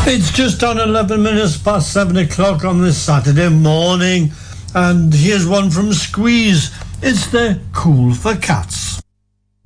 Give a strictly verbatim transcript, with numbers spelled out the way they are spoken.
It's just on eleven minutes past seven o'clock on this Saturday morning, and here's one from Squeeze. It's the Cool for Cats.